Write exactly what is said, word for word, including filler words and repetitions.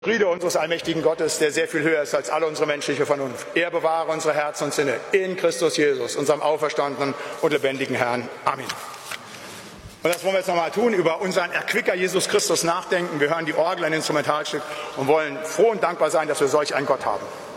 Friede unseres allmächtigen Gottes, der sehr viel höher ist als alle unsere menschliche Vernunft. Er bewahre unsere Herzen und Sinne in Christus Jesus, unserem auferstandenen und lebendigen Herrn. Amen. Und das wollen wir jetzt nochmal tun, über unseren Erquicker Jesus Christus nachdenken. Wir hören die Orgel, ein Instrumentalstück, und wollen froh und dankbar sein, dass wir solch einen Gott haben.